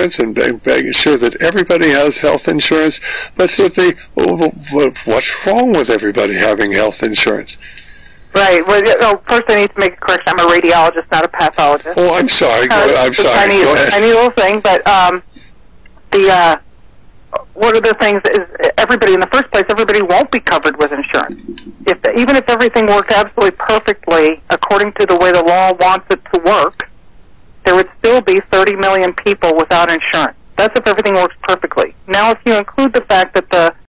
insurance and making sure that everybody has health insurance, but what's wrong with everybody having health insurance? Right. Well, first I need to make a correction. I'm a radiologist, not a pathologist. Oh, I'm sorry. I'm sorry. Go ahead. Tiny little thing, but one of the things is everybody, in the first place, everybody won't be covered with insurance. Even if everything worked absolutely perfectly according to the way the law wants it to work, there would still be 30 million people without insurance. That's if everything works perfectly. Now, if you include the fact that the